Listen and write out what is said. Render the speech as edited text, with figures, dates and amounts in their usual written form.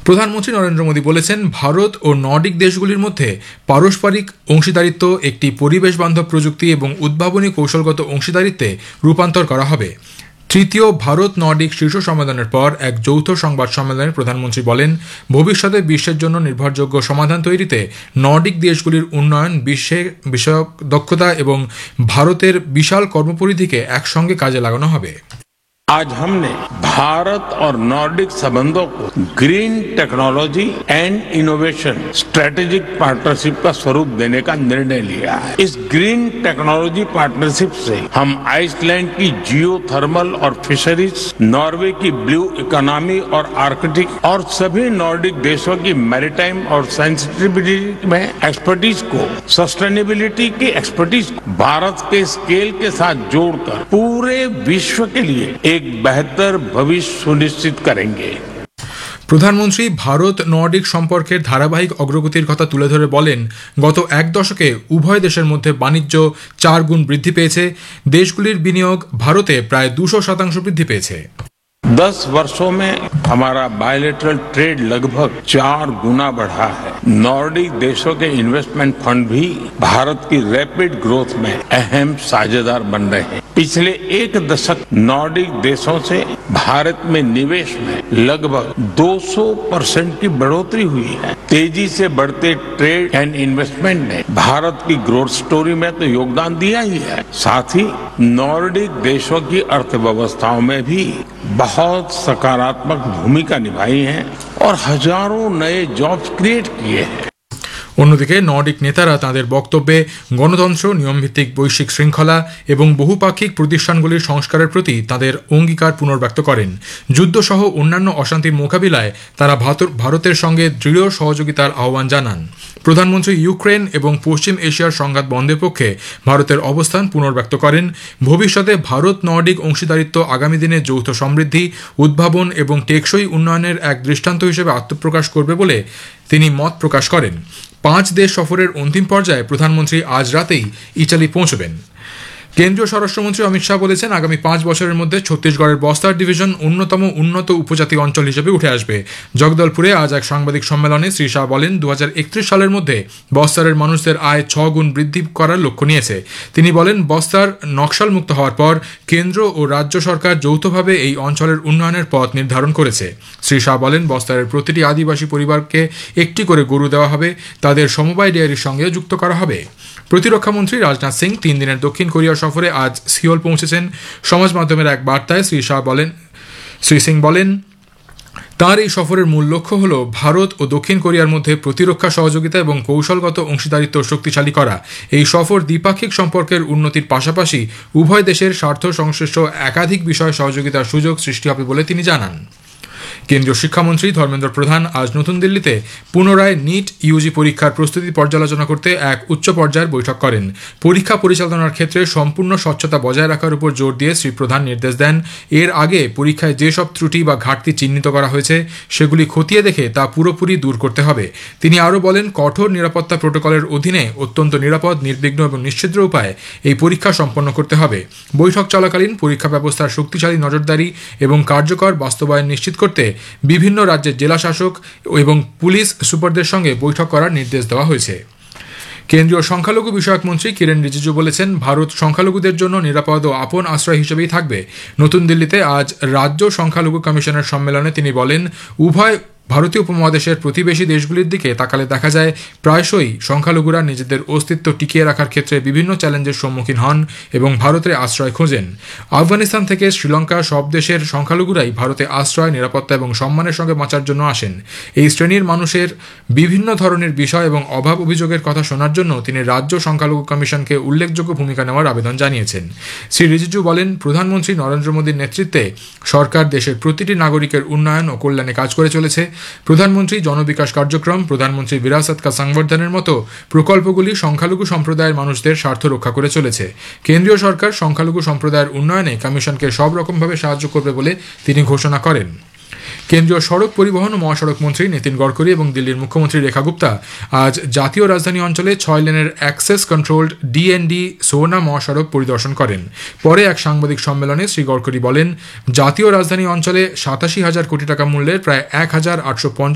প্রধানমন্ত্রী নরেন্দ্র মোদী বলেছেন, ভারত ও নর্ডিক দেশগুলির মধ্যে পারস্পরিক অংশীদারিত্ব একটি পরিবেশ বান্ধব প্রযুক্তি এবং উদ্ভাবনী কৌশলগত অংশীদারিত্বে রূপান্তর করা হবে। তৃতীয় ভারত নর্ডিক শীর্ষ সম্মেলনের পর এক যৌথ সংবাদ সম্মেলনে প্রধানমন্ত্রী বলেন, ভবিষ্যতে বিশ্বের জন্য নির্ভরযোগ্য সমাধান তৈরিতে নর্ডিক দেশগুলির উন্নয়ন, বিষয়ক দক্ষতা এবং ভারতের বিশাল কর্মপরিধিকে একসঙ্গে কাজে লাগানো হবে। आज हमने भारत और नॉर्डिक संबंधों को green technology and innovation strategic partnership का स्वरूप देने का निर्णय लिया है। इस ग्रीन टेक्नोलॉजी पार्टनरशिप से हम आइसलैंड की जियोथर्मल और फिशरीज, नॉर्वे की ब्लू इकोनॉमी और आर्कटिक और सभी नॉर्डिक देशों की मैरीटाइम और सेंसिटिविटी में एक्सपर्टीज को, सस्टेनेबिलिटी की एक्सपर्टीज को भारत के स्केल के साथ जोड़कर पूरे विश्व के लिए एक बेहतर भविष्य सुनिश्चित करेंगे। প্রধানমন্ত্রী ভারত নর্ডিক সম্পর্কের ধারাবাহিক অগ্রগতির কথা তুলে ধরে বলেন, গত এক দশকে উভয় দেশের মধ্যে বাণিজ্য 4 গুণ বৃদ্ধি পেয়েছে। দেশগুলির বিনিয়োগ ভারতে প্রায় 200% বৃদ্ধি পেয়েছে। 10 वर्षों में हमारा बायलैटरल ट्रेड लगभग 4 गुना बढ़ा है। नॉर्डिक देशों के इन्वेस्टमेंट फंड भी भारत की रैपिड ग्रोथ में अहम साझेदार बन रहे हैं। पिछले एक दशक नॉर्डिक देशों से भारत में निवेश में लगभग 200% की बढ़ोतरी हुई है। तेजी से बढ़ते ट्रेड एंड इन्वेस्टमेंट ने भारत की ग्रोथ स्टोरी में तो योगदान दिया ही है, साथ ही नॉर्डिक देशों की अर्थव्यवस्थाओं में भी बहुत सकारात्मक भूमिका निभाई है और हजारों नए जॉब्स क्रिएट किए हैं। অন্যদিকে নর্ডিক নেতারা তাঁদের বক্তব্যে গণতন্ত্র, নিয়মভিত্তিক বৈশ্বিক শৃঙ্খলা এবং বহুপাক্ষিক প্রতিষ্ঠানগুলির সংস্কারের প্রতি তাদের অঙ্গীকার পুনর্ব্যক্ত করেন। যুদ্ধসহ অন্যান্য অশান্তির মোকাবিলায় তারা ভারতের সঙ্গে দৃঢ় সহযোগিতার আহ্বান জানান। প্রধানমন্ত্রী ইউক্রেন এবং পশ্চিম এশিয়ার সংঘাত বন্ধের পক্ষে ভারতের অবস্থান পুনর্ব্যক্ত করেন। ভবিষ্যতে ভারত নর্ডিক অংশীদারিত্ব আগামী দিনে যৌথ সমৃদ্ধি, উদ্ভাবন এবং টেকসই উন্নয়নের এক দৃষ্টান্ত হিসেবে আত্মপ্রকাশ করবে বলে তিনি মত প্রকাশ করেন। 5 দেশ সফরের অন্তিম পর্যায়ে প্রধানমন্ত্রী আজ রাতেই ইটালি পৌঁছবেন। কেন্দ্রীয় স্বরাষ্ট্রমন্ত্রী অমিত শাহ বলেছেন, আগামী 5 বছরের মধ্যে ছত্তিশগড়ের বস্তার ডিভিশন অন্যতম উন্নত উপজাতি অঞ্চল হিসেবে উঠে আসবে। জগদলপুরে আজ এক সাংবাদিক সম্মেলনে শ্রী শাহ বলেন, 2031 সালের মধ্যে বস্তারের মানুষদের আয় 6 গুণ বৃদ্ধি করার লক্ষ্য নিয়েছে। তিনি বলেন, বস্তার নকশাল মুক্ত হওয়ার পর কেন্দ্র ও রাজ্য সরকার যৌথভাবে এই অঞ্চলের উন্নয়নের পথ নির্ধারণ করেছে। শ্রী শাহ বলেন, বস্তারের প্রতিটি আদিবাসী পরিবারকে একটি করে গরু দেওয়া হবে, তাদের সমবায় ডেয়ারির সঙ্গে যুক্ত করা হবে। প্রতিরক্ষামন্ত্রী রাজনাথ সিং 3 দিনের দক্ষিণ কোরিয়া সফরে আজ সিওল পৌঁছেছেন। সমাজ মাধ্যমের এক বার্তায় শ্রী সিং বলেন, তাঁর এই সফরের মূল লক্ষ্য হল ভারত ও দক্ষিণ কোরিয়ার মধ্যে প্রতিরক্ষা সহযোগিতা এবং কৌশলগত অংশীদারিত্ব শক্তিশালী করা। এই সফর দ্বিপাক্ষিক সম্পর্কের উন্নতির পাশাপাশি উভয় দেশের স্বার্থ সংশ্লিষ্ট একাধিক বিষয়ে সহযোগিতার সুযোগ সৃষ্টি হবে বলে তিনি জানান। কেন্দ্রীয় শিক্ষামন্ত্রী ধর্মেন্দ্র প্রধান আজ নতুন দিল্লিতে পুনরায় নিট ইউজি পরীক্ষার প্রস্তুতি পর্যালোচনা করতে এক উচ্চ পর্যায়ের বৈঠক করেন। পরীক্ষা পরিচালনার ক্ষেত্রে সম্পূর্ণ স্বচ্ছতা বজায় রাখার উপর জোর দিয়ে শ্রী প্রধান নির্দেশ দেন, এর আগে পরীক্ষায় যেসব ত্রুটি বা ঘাটতি চিহ্নিত করা হয়েছে সেগুলি খতিয়ে দেখে তা পুরোপুরি দূর করতে হবে। তিনি আরও বলেন, কঠোর নিরাপত্তা প্রোটোকলের অধীনে অত্যন্ত নিরাপদ, নির্বিঘ্ন এবং নিশ্চিদ্র উপায়ে এই পরীক্ষা সম্পন্ন করতে হবে। বৈঠক চলাকালীন পরীক্ষা ব্যবস্থার শক্তিশালী নজরদারি এবং কার্যকর বাস্তবায়ন নিশ্চিত করতে বিভিন্ন রাজ্যের জেলা শাসক এবং পুলিশ সুপারদের সঙ্গে বৈঠক করার নির্দেশ দেওয়া হয়েছে। কেন্দ্রীয় সংখ্যালঘু বিষয়ক মন্ত্রী কিরেন রিজিজু বলেছেন, ভারত সংখ্যালঘুদের জন্য নিরাপদ ও আপন আশ্রয় হিসেবেই থাকবে। নতুন দিল্লিতে আজ রাজ্য সংখ্যালঘু কমিশনের সম্মেলনে তিনি বলেন, উভয় ভারতীয় উপমহাদেশের প্রতিবেশী দেশগুলির দিকে তাকালে দেখা যায় প্রায়শই সংখ্যালঘুরা নিজেদের অস্তিত্ব টিকিয়ে রাখার ক্ষেত্রে বিভিন্ন চ্যালেঞ্জের সম্মুখীন হন এবং ভারতে আশ্রয় খোঁজেন। আফগানিস্তান থেকে শ্রীলঙ্কা সব দেশের সংখ্যালঘুরাই ভারতে আশ্রয়, নিরাপত্তা এবং সম্মানের সঙ্গে বাঁচার জন্য আসেন। এই শ্রেণীর মানুষের বিভিন্ন ধরনের বিষয় এবং অভাব অভিযোগের কথা শোনার জন্য তিনি রাজ্য সংখ্যালঘু কমিশনকে উল্লেখযোগ্য ভূমিকা নেওয়ার আবেদন জানিয়েছেন। শ্রী রিজিজু বলেন, প্রধানমন্ত্রী নরেন্দ্র মোদীর নেতৃত্বে সরকার দেশের প্রতিটি নাগরিকের উন্নয়ন ও কল্যাণে কাজ করে চলেছে। প্রধানমন্ত্রী জনবিকাশ কার্যক্রম, প্রধানমন্ত্রী বিরাসত কা সংবর্ধনের মতো প্রকল্পগুলি সংখ্যালঘু সম্প্রদায়ের মানুষদের স্বার্থ রক্ষা করে চলেছে। কেন্দ্রীয় সরকার সংখ্যালঘু সম্প্রদায়ের উন্নয়নে কমিশনকে সব রকমভাবে সাহায্য করবে বলে তিনি ঘোষণা করেন। কেন্দ্রীয় সড়ক পরিবহন ও মহাসড়ক মন্ত্রী নীতিন গডকরি এবং দিল্লির মুখ্যমন্ত্রী রেখা গুপ্তা আজ জাতীয় রাজধানী অঞ্চলে 6 লেনের অ্যাক্সেস কন্ট্রোলড ডিএনডি সোনা মহাসড়ক পরিদর্শন করেন। পরে এক সাংবাদিক সম্মেলনে শ্রী গডকরি বলেন, জাতীয় রাজধানী অঞ্চলে 87,000 কোটি টাকা মূল্যের প্রায় 1,850